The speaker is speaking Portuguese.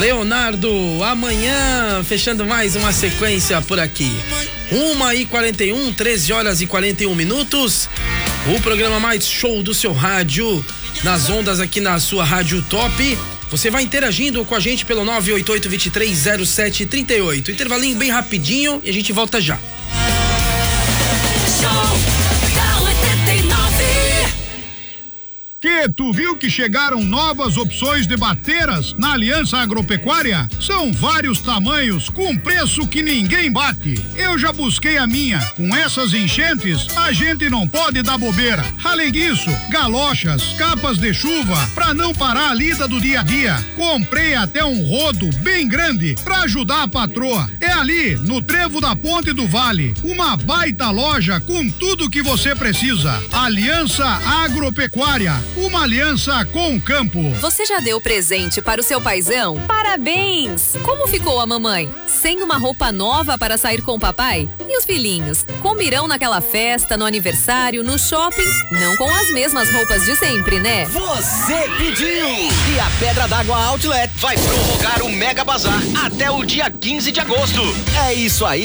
Leonardo, amanhã, fechando mais uma sequência por aqui. 1h41, 13h41. O programa mais show do seu rádio, nas ondas aqui na sua Rádio Top. Você vai interagindo com a gente pelo 988-230738. Intervalinho bem rapidinho e a gente volta já. Que tu viu que chegaram novas opções de bateiras na Aliança Agropecuária? São vários tamanhos com preço que ninguém bate. Eu já busquei a minha. Com essas enchentes, a gente não pode dar bobeira. Além disso, galochas, capas de chuva, pra não parar a lida do dia a dia. Comprei até um rodo bem grande pra ajudar a patroa. É ali, no Trevo da Ponte do Vale. Uma baita loja com tudo que você precisa. Aliança Agropecuária. Uma aliança com o campo. Você já deu presente para o seu paizão? Parabéns! Como ficou a mamãe? Sem uma roupa nova para sair com o papai? E os filhinhos? Combirão naquela festa, no aniversário, no shopping? Não com as mesmas roupas de sempre, né? Você pediu! E a Pedra d'Água Outlet vai prorrogar o Mega Bazar até o dia 15 de agosto. É isso aí.